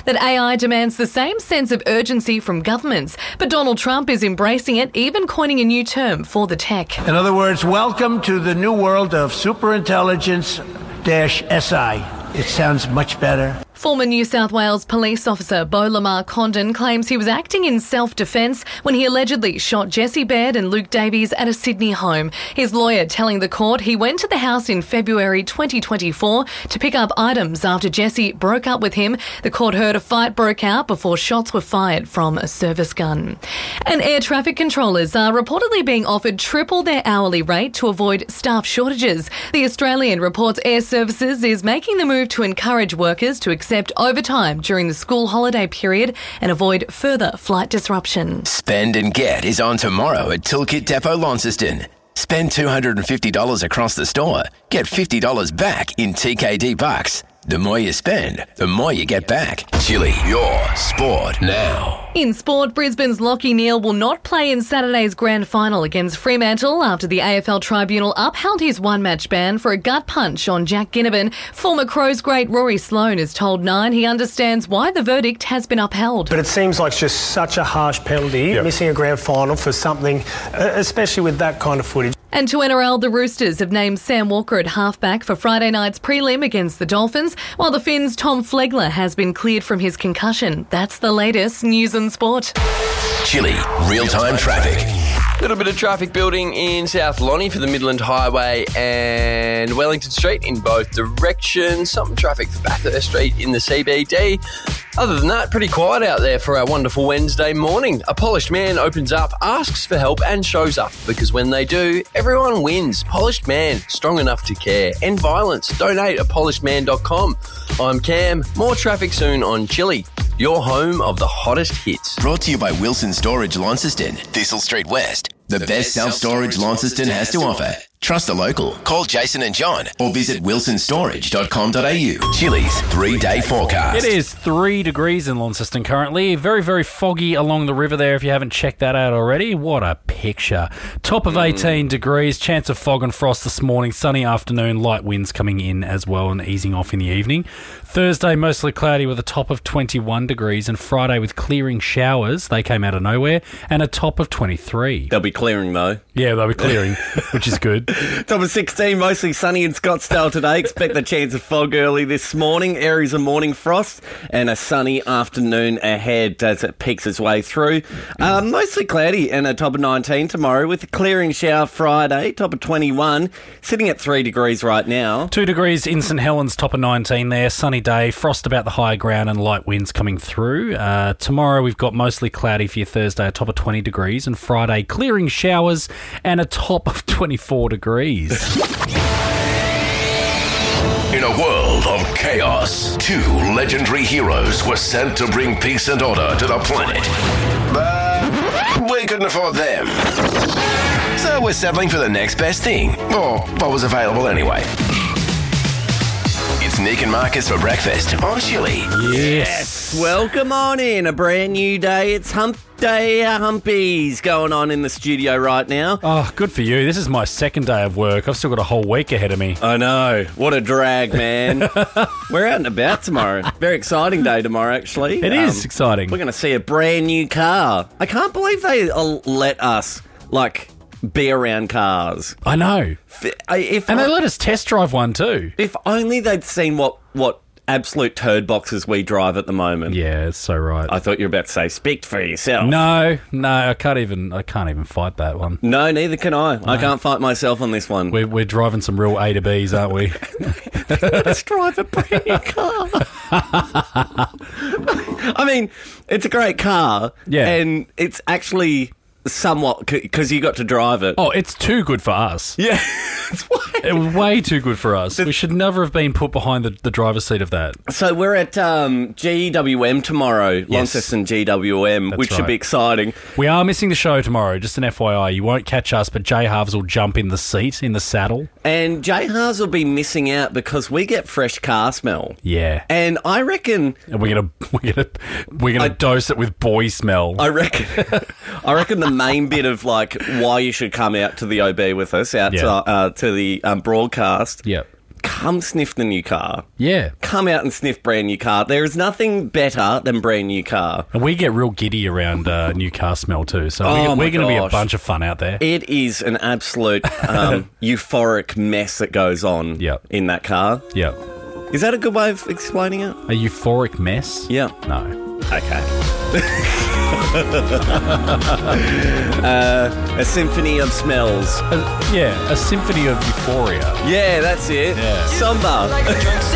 that AI demands the same sense of urgency from governments, but Donald Trump is embracing it, even coining a new term for the tech. In other words, welcome to the new world of superintelligence-SI. It sounds much better. Former New South Wales police officer Beau Lamar Condon claims he was acting in self-defence when he allegedly shot Jesse Baird and Luke Davies at a Sydney home. His lawyer telling the court he went to the house in February 2024 to pick up items after Jesse broke up with him. The court heard a fight broke out before shots were fired from a service gun. And air traffic controllers are reportedly being offered triple their hourly rate to avoid staff shortages. The Australian reports Air Services is making the move to encourage workers to accept overtime during the school holiday period and avoid further flight disruption. Spend and Get is on tomorrow at Toolkit Depot Launceston. Spend $250 across the store. Get $50 back in TKD bucks. The more you spend, the more you get back. Chili, your sport now. In sport, Brisbane's Lachie Neale will not play in Saturday's grand final against Fremantle after the AFL Tribunal upheld his one-match ban for a gut punch on Jack Ginnivan. Former Crows great Rory Sloane has told Nine he understands why the verdict has been upheld. But it seems like just such a harsh penalty, missing a grand final for something, especially with that kind of footage. And to NRL, the Roosters have named Sam Walker at halfback for Friday night's prelim against the Dolphins, while the Finns' Tom Flegler has been cleared from his concussion. That's the latest news and sport. Chili, real-time traffic. A little bit of traffic building in South Lonnie for the Midland Highway and Wellington Street in both directions. Some traffic for Bathurst Street in the CBD. Other than that, pretty quiet out there for our wonderful Wednesday morning. A polished man opens up, asks for help and shows up because when they do, everyone wins. Polished Man, strong enough to care. End violence. Donate at polishedman.com. I'm Cam. More traffic soon on Chili, your home of the hottest hits. Brought to you by Wilson Storage Launceston, Thistle Street West. The best self-storage Launceston has to offer. Trust the local. Call Jason and John or visit wilsonstorage.com.au. Chili's 3-day forecast. It is 3 degrees in Launceston currently. Very, very foggy along the river there if you haven't checked that out already. What a picture. Top of 18 degrees. Chance of fog and frost this morning. Sunny afternoon. Light winds coming in as well and easing off in the evening. Thursday, mostly cloudy with a top of 21 degrees. And Friday with clearing showers. They came out of nowhere. And a top of 23. They'll be clearing though. Yeah, they'll be clearing, which is good. Top of 16, mostly sunny in Scottsdale today. Expect the chance of fog early this morning. Areas of morning frost and a sunny afternoon ahead as it peaks its way through. Mostly cloudy and a top of 19 tomorrow with a clearing shower Friday, top of 21. Sitting at 3 degrees right now. 2 degrees in St Helens, top of 19 there. Sunny day, frost about the high ground and light winds coming through. Tomorrow we've got mostly cloudy for your Thursday, a top of 20 degrees. And Friday, clearing showers and a top of 24 degrees. In a world of chaos, 2 legendary heroes were sent to bring peace and order to the planet. But we couldn't afford them. So we're settling for the next best thing, or what was available anyway. It's Nick and Marcus for breakfast on Chili. Yes. Welcome on in. A brand new day. It's Hump Day Humpies going on in the studio right now. Oh, good for you. This is my second day of work. I've still got a whole week ahead of me. I know. What a drag, man. We're out and about tomorrow. Very exciting day tomorrow, actually. It is exciting. We're going to see a brand new car. I can't believe they let us, be around cars. I know. They let us test drive one too. If only they'd seen what absolute turd boxes we drive at the moment. Yeah, it's so right. I thought you were about to say, speak for yourself. No, I can't even fight that one. No, neither can I. No. I can't fight myself on this one. We're driving some real A to Bs, aren't we? Let's drive a brand new car. I mean, it's a great car. Yeah. And it's actually somewhat, because you got to drive it. Oh, it's too good for us. Yeah. It's way too good for us. We should never have been put behind the driver's seat of that. So we're at GWM tomorrow, yes. Launceston GWM, That's which should be exciting. We are missing the show tomorrow, just an FYI. You won't catch us, but Jay Halves will jump in the seat, in the saddle. And Jay Halves will be missing out because we get fresh car smell. Yeah. And I reckon... And we're gonna dose it with boy smell. I reckon the main bit of why you should come out to the OB with us, out to the broadcast. Yep. come sniff the new car. Yeah. Come out and sniff brand new car. There is nothing better than brand new car. And we get real giddy around new car smell too. So we're going to be a bunch of fun out there. It is an absolute euphoric mess that goes on in that car. Yeah. Is that a good way of explaining it? A euphoric mess? Yeah. No. Okay. A symphony of smells. A symphony of euphoria. Yeah, that's it. Yeah. Samba.